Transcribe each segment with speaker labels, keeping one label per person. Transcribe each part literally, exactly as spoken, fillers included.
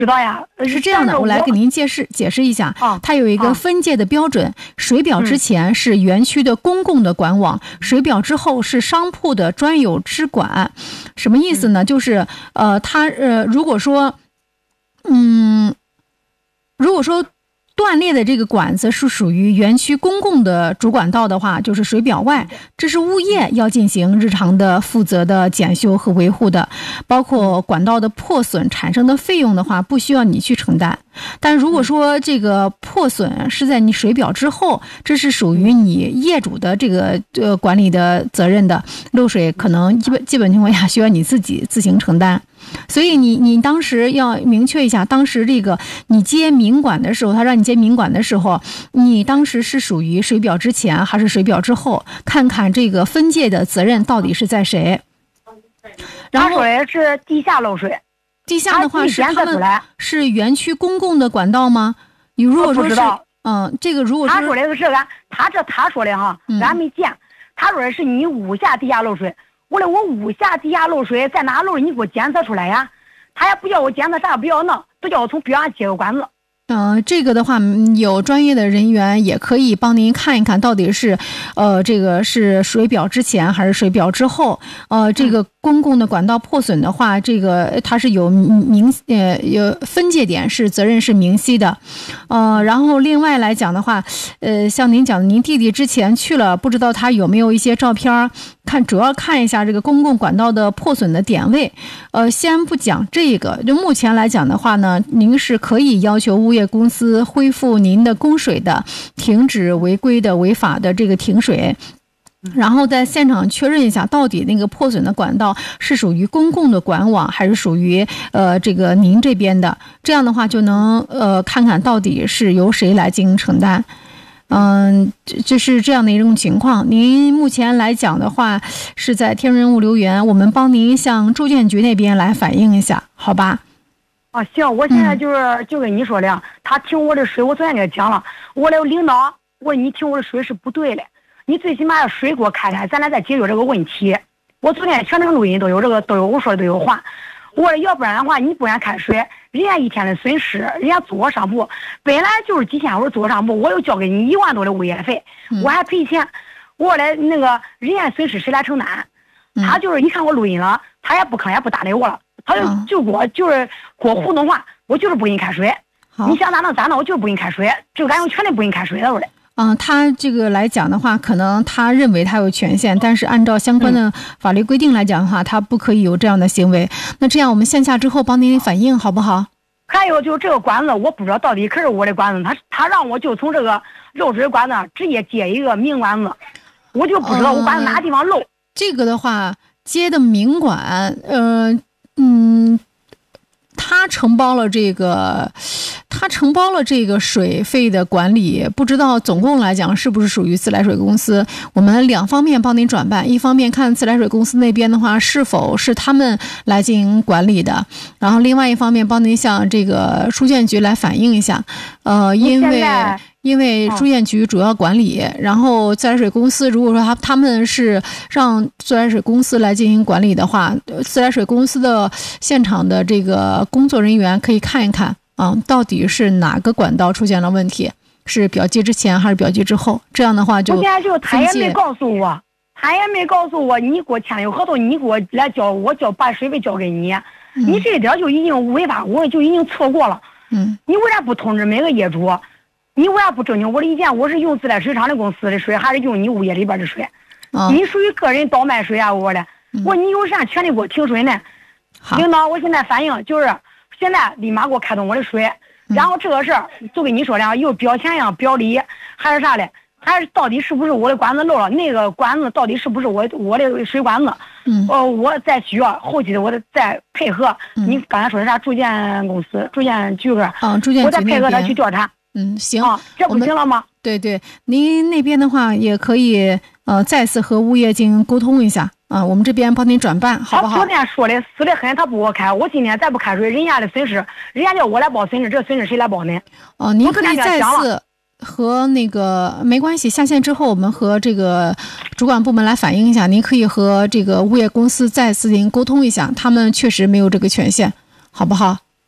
Speaker 1: 知道呀，
Speaker 2: 是这样的，我来给您解释解释一下。啊，它有一个分界的标准，啊、水表之前是园区的公共的管网，嗯、水表之后是商铺的专有支管。什么意思呢？嗯、就是呃，它呃，如果说，嗯，如果说。断裂的这个管子是属于园区公共的主管道的话，就是水表外，这是物业要进行日常的负责的检修和维护的，包括管道的破损产生的费用的话，不需要你去承担。但如果说这个破损是在你水表之后，这是属于你业主的这个呃管理的责任的，漏水可能基本基本情况下需要你自己自行承担。所以你你当时要明确一下，当时这个你接民管的时候，他让你接民管的时候，你当时是属于水表之前还是水表之后？看看这个分界的责任到底是在谁。然后
Speaker 1: 他说的是地下漏水，
Speaker 2: 地下的话是他们是园区公共的管道吗？你如果说是，嗯，这个如果
Speaker 1: 他说的是俺，他这他说的哈，俺没见，他说的是你屋下地下漏水。我说我屋下地下漏水在哪漏，你给我检测出来呀？他也不叫我检测，啥也不要弄，都叫我从表上接个管子。
Speaker 2: 嗯、呃，这个的话，有专业的人员也可以帮您看一看，到底是，呃，这个是水表之前还是水表之后。呃，这个公共的管道破损的话，这个它是有明呃有分界点，是责任是明晰的。呃，然后另外来讲的话，呃，像您讲的，您弟弟之前去了，不知道他有没有一些照片，看主要看一下这个公共管道的破损的点位。呃，先不讲这个，就目前来讲的话呢，您是可以要求物业公司恢复您的供水的，停止违规的违法的这个停水，然后在现场确认一下到底那个破损的管道是属于公共的管网还是属于呃这个您这边的，这样的话就能呃看看到底是由谁来进行承担。嗯，这是这样的一种情况。您目前来讲的话是在天润物流园，我们帮您向住建局那边来反映一下，好吧？
Speaker 1: 啊，行，我现在就是、嗯、就跟你说的，他停我的水，我昨天给他讲了，我的领导，我说你停我的水是不对的，你最起码要水给我开开，咱俩再解决这个问题。我昨天全程录音都有这个，都有我说的都有话。我说要不然的话，你不让开水，人家一天的损失，人家租我上铺，本来就是几千，我说租我上铺，我又交给你一万多的物业费，我还赔钱，我来那个人家损失谁来承担？他就是一看我录音了，他也不吭也不搭理我了。他就就给我就是给我糊弄话，我就是不给你开水，你想咋弄咋弄，我就是不给你开水，这个俺有权利不给你开水了，我的。
Speaker 2: 嗯，他这个来讲的话，可能他认为他有权限，但是按照相关的法律规定来讲的话，他不可以有这样的行为。那这样我们线下之后帮您反映好不好？
Speaker 1: 还有就是这个管子，我不知道到底可是我的管子，他他让我就从这个漏水管子直接接一个明管子，我就不知道我管子哪地方漏。
Speaker 2: 呃、这个的话，接的明管，呃。嗯，他承包了这个，他承包了这个水费的管理，不知道总共来讲是不是属于自来水公司。我们两方面帮您转办，一方面看自来水公司那边的话是否是他们来进行管理的，然后另外一方面帮您向这个书建局来反映一下。呃，因为。因为住建局主要管理，嗯、然后自来水公司如果说他他们是让自来水公司来进行管理的话，自来水公司的现场的这个工作人员可以看一看啊、嗯，到底是哪个管道出现了问题，是表记之前还是表记之后？这样的话就
Speaker 1: 我现在就他也没告诉我，他也没告诉我，你给我签有合同，你给我来交，我交把水费交给你，嗯、你这一点就已经违法，我就已经错过了。嗯，你为啥不通知每个业主？你为啥不证明我的意见？我是用自来水厂的公司的水，还是用你物业里边的水？哦、你属于个人倒卖水啊！我的，嗯、我你有啥权利给我停水呢？领导，我现在反映就是现在立马给我开通我的水，嗯、然后这个事儿就跟你说了，又表钱呀、表里还是啥的，还是到底是不是我的管子漏了？那个管子到底是不是我我的水管子？嗯，呃，我再需要后期的我的再配合。嗯、你刚才说的啥？住建公司、住建局个，
Speaker 2: 嗯，住建局
Speaker 1: 我再配合他去调查。
Speaker 2: 嗯，行、
Speaker 1: 啊，这不行了吗？
Speaker 2: 对对，您那边的话也可以呃再次和物业进行沟通一下啊，我们这边帮您转办，好不好？
Speaker 1: 他昨天说的死的很，他不给我开，我今天再不开水，人家的损失，人家叫我来报损失，这损失谁来报呢？
Speaker 2: 哦、呃，您可以再次和那个没关系，下线之后我们和这个主管部门来反映一下，您可以和这个物业公司再次进行沟通一下，他们确实没有这个权限，好不好？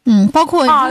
Speaker 2: 嗯，包括。